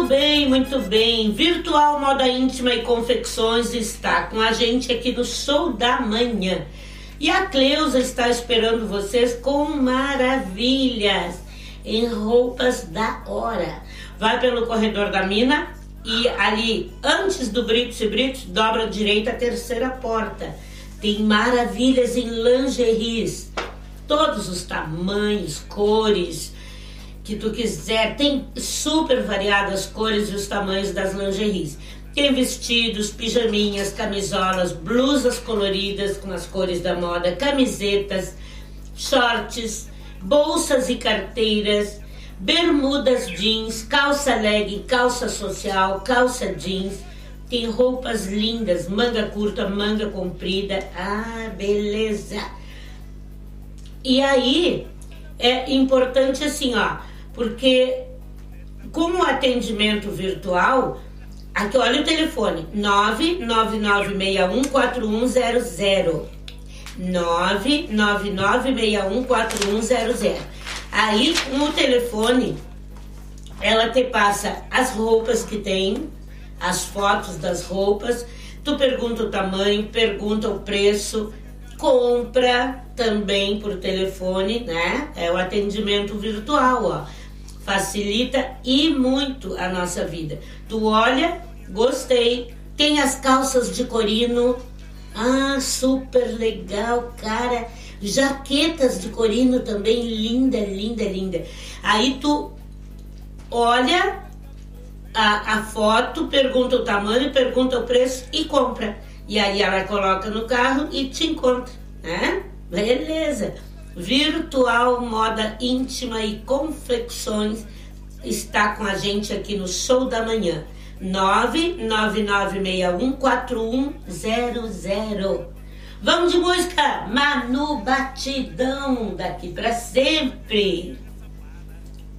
muito bem. Virtual Moda Íntima e Confecções está com a gente aqui no Show da Manhã. E a Cleusa está esperando vocês com maravilhas em roupas da hora. Vai pelo corredor da Mina e ali, antes do Britos e Britos, dobra à direita a terceira porta. Tem maravilhas em lingeries, todos os tamanhos, cores que tu quiser. Tem super variadas cores e os tamanhos das lingeries. Tem vestidos, pijaminhas, camisolas, blusas coloridas com as cores da moda, camisetas, shorts, bolsas e carteiras, bermudas jeans, calça legging, calça social, calça jeans. Tem roupas lindas, manga curta, manga comprida. Ah, beleza! E aí, é importante assim, ó, porque com o atendimento virtual, aqui olha o telefone, 999614100. 999614100. Aí, com o telefone, ela te passa as roupas que tem, as fotos das roupas, tu pergunta o tamanho, pergunta o preço, compra também por telefone, né? É o atendimento virtual, ó. Facilita e muito a nossa vida. Tu olha, gostei. Tem as calças de corino. Ah, super legal, cara. Jaquetas de corino também, linda, linda, linda. Aí tu olha a foto, pergunta o tamanho, pergunta o preço e compra. E aí ela coloca no carro e te encontra, né? Beleza. Virtual Moda Íntima e Confecções está com a gente aqui no Show da Manhã. 999614100. Vamos de música? Manu Batidão, daqui pra sempre.